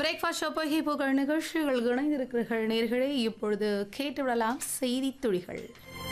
Breakfast ஷோப்பகி புகழ் நிகழ்ச்சிகள் இணைந்திருக்கிறீர்கள் நேர்களே. இப்பொழுது கேட்டுவிடலாம் செய்தி துளிகள்.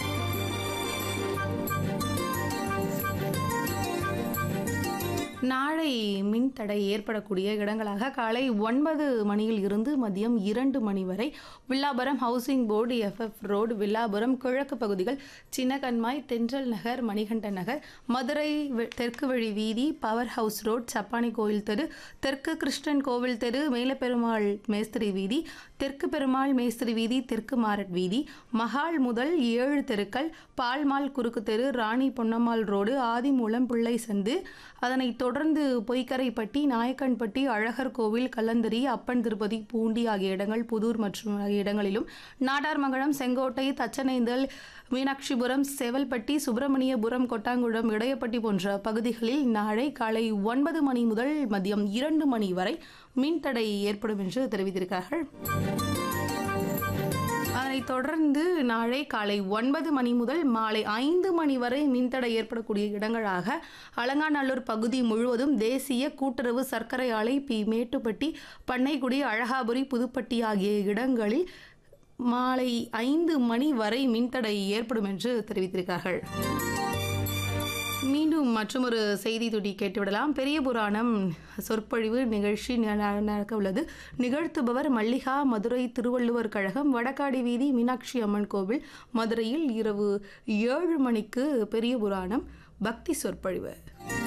நாளை மின்தடை ஏற்படக்கூடிய இடங்களாக காலை 9 மணியில் இருந்து மதியம் 2 மணி வரை Villapuram housing board, FF road, Villapuram கிழக்கு பகுதிகள், சின்னகன்மாய், தென்றல் நகர், மணிகண்டன் நகர், மதுரை தெற்கு வழி வீதி, பவர் ஹவுஸ் ரோட், சப்பானி கோயில் தெரு, தெற்கு கிருஷ்ணன் கோவில் தெரு, மேலப்பெருமாள் மேஸ்திரி வீதி, தெற்கு பெருமாள் மேஸ்திரி வீதி, தெற்கு மாரட் வீதி, மகால் முதல் 7 தெருக்கள், பால்மால் குறுக்கு தெரு, ராணி பொன்னம்மாள் ரோடு, ஆதிமூலம் பிள்ளை சந்து, அதனைத் தொடர்ந்து பொய்க்கரைப்பட்டி, நாயக்கன்பட்டி, அழகர் கோவில், கல்லந்தரி, அப்பன் திருப்பதி, பூண்டி ஆகிய இடங்கள், புதூர் மற்றும் ஆகிய இடங்களிலும், நாடார்மங்கலம், செங்கோட்டை, தச்சனைந்தல், மீனாட்சிபுரம், செவல்பட்டி, சுப்பிரமணியபுரம், கொட்டாங்குளம், இடையப்பட்டி போன்ற பகுதிகளில் நாளை காலை 9 மணி முதல் மதியம் 2 மணி வரை மின்தடை ஏற்படும் என்று தெரிவித்திருக்கிறார்கள். அதனைத் தொடர்ந்து நாளை காலை 9 மணி முதல் மாலை 5 மணி வரை மின்தடை ஏற்படக்கூடிய இடங்களாக அலங்காநல்லூர் பகுதி முழுவதும் தேசிய கூட்டுறவு சர்க்கரை ஆலை, மேட்டுப்பட்டி, பண்ணைக்குடி, அழகாபுரி, புதுப்பட்டி ஆகிய இடங்களில் மாலை 5 மணி வரை மின்தடை ஏற்படும் என்று தெரிவித்திருக்கிறார்கள். மீண்டும் மற்றொரு செய்தி துடி கேட்டுவிடலாம். பெரிய புராணம் சொற்பொழிவு நிகழ்ச்சி நடக்க உள்ளது. நிகழ்த்துபவர் மல்லிகா, மதுரை திருவள்ளுவர் கழகம், வடக்காடி வீதி, மீனாட்சி அம்மன் கோவில், மதுரையில் இரவு 7 மணிக்கு பெரிய புராணம் பக்தி சொற்பொழிவு.